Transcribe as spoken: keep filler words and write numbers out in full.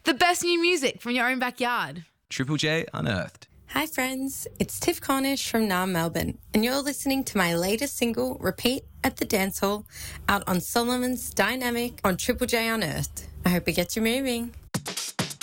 The best new music from your own backyard. Triple J Unearthed. Hi friends, it's Tiff Cornish from Nah Melbourne, and you're listening to my latest single, Repeat at the Dance Hall, out on Solomon's Dynamic on Triple J Unearthed. I hope it gets you moving.